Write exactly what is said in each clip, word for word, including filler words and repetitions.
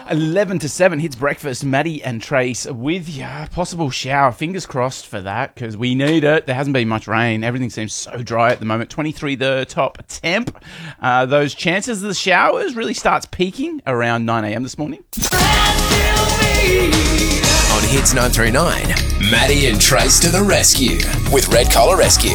eleven to seven hits breakfast. Maddie and Trace with yeah, possible shower. Fingers crossed for that because we need it. There hasn't been much rain. Everything seems so dry at the moment. twenty-three the top temp. Uh, those chances of the showers really starts peaking around nine a.m. this morning. On Hits nine three nine, Maddie and Trace to the rescue with Red Collar Rescue.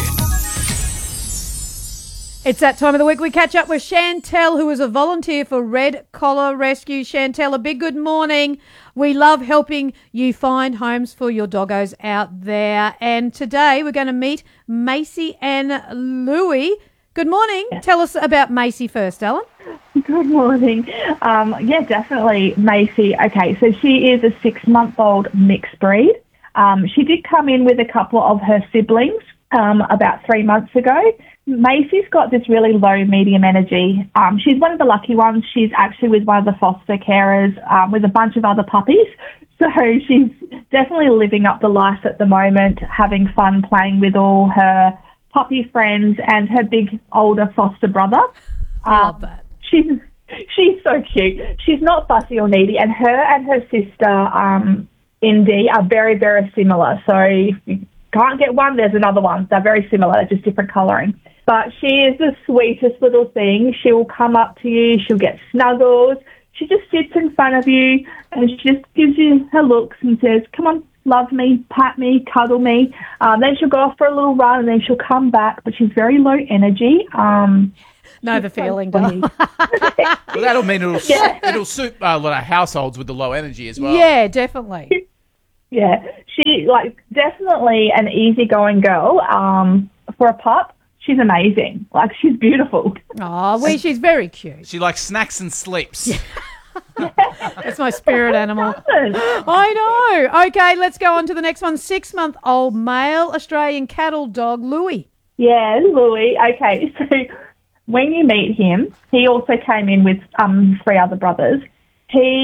It's that time of the week we catch up with Chantel, who is a volunteer for Red Collar Rescue. Chantel, a big good morning. We love helping you find homes for your doggos out there. And today we're going to meet Macy and Louie. Good morning. Yes. Tell us about Macy first, Ellen. Good morning. Um, yeah, definitely Macy. Okay, so she is a six-month-old mixed breed. Um, she did come in with a couple of her siblings um, about three months ago. Macy's got this really low medium energy. Um, she's one of the lucky ones. She's actually with one of the foster carers um, with a bunch of other puppies. So she's definitely living up the life at the moment, having fun playing with all her puppy friends and her big older foster brother. Love um, that. She's she's so cute. She's not fussy or needy, and her and her sister um, Indy are very, very similar. So if you can't get one, there's another one. They're very similar, just different colouring. But she is the sweetest little thing. She'll come up to you. She'll get snuggles. She just sits in front of you and she just gives you her looks and says, come on, love me, pat me, cuddle me. Um, then she'll go off for a little run and then she'll come back, but she's very low energy. Um, know the feeling, darling. Well, that'll mean it'll, Yeah. it'll suit a lot of households with the low energy as well. Yeah, definitely. Yeah, she, like, definitely an easy-going girl. Um, for a pup, she's amazing. Like, she's beautiful. Oh, well, she's very cute. She likes snacks and sleeps. That's my spirit animal. I know. Okay, let's go on to the next one. Six-month-old male Australian cattle dog, Louie. Yeah, Louie. Okay, so when you meet him, he also came in with um three other brothers. He